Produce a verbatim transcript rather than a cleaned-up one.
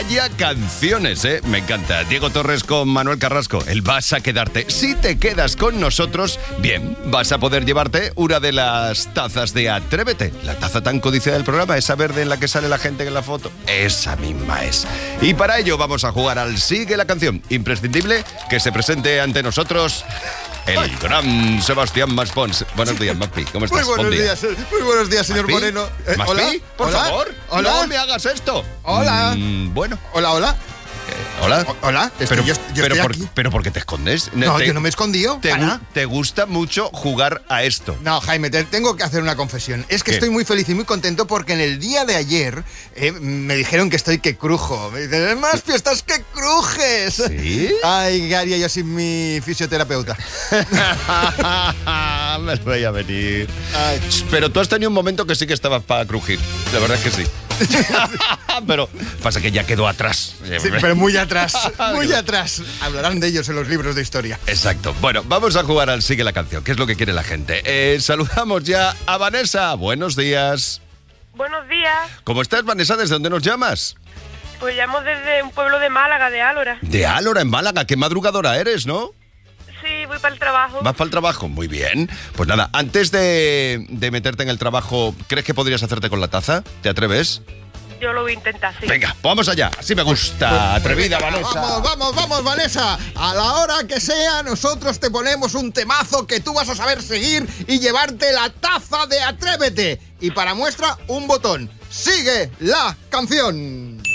Vaya canciones, ¿eh? Me encanta. Diego Torres con Manuel Carrasco. El Vas a quedarte. Si te quedas con nosotros, bien, vas a poder llevarte una de las tazas de Atrévete. La taza tan codiciada del programa, esa verde en la que sale la gente en la foto. Esa misma es. Y para ello vamos a jugar al Sigue la Canción. Imprescindible que se presente ante nosotros el gran Sebastián Maspons. Buenos días, Maspi. ¿Cómo estás? Muy buenos días, muy buenos días, señor ¿Maspi? Moreno. Eh, ¿Maspi? hola, Por hola, favor, hola. no me hagas esto. Hola. Mm, bueno. Hola, hola. Eh, hola. O- hola, es pero, que yo, yo pero, estoy por, aquí. pero ¿por qué te escondes? No, te, yo no me he escondido. te, para gu- nada. te gusta mucho jugar a esto. No, Jaime, te tengo que hacer una confesión. Es que ¿Qué? estoy muy feliz y muy contento porque en el día de ayer eh, me dijeron que estoy que crujo. Me dicen, Maspi, estás que crujes. ¿Sí? Ay, ¿qué haría yo sin mi fisioterapeuta? Me lo voy a venir. Ay. Pero tú has tenido un momento que sí que estabas para crujir. La verdad es que sí. Pero pasa que ya quedó atrás. Sí, pero muy atrás, muy atrás. Hablarán de ellos en los libros de historia. Exacto. Bueno, vamos a jugar al Sigue la Canción, que es lo que quiere la gente. Eh, saludamos ya a Vanessa. Buenos días. Buenos días, ¿Cómo estás, Vanessa? ¿Desde dónde nos llamas? pues llamo desde un pueblo de Málaga, de Álora. De Álora, en Málaga. Qué madrugadora eres, ¿no? Sí, voy para el trabajo. ¿Vas para el trabajo? Muy bien. Pues nada, antes de, de meterte en el trabajo, ¿crees que podrías hacerte con la taza? ¿Te atreves? Yo lo voy a intentar, sí. Venga, pues vamos allá. Así me gusta. Atrevida, Vanessa. Vamos, vamos, vamos, Vanessa. A la hora que sea, nosotros te ponemos un temazo que tú vas a saber seguir y llevarte la taza de Atrévete. Y para muestra, un botón. Sigue la canción.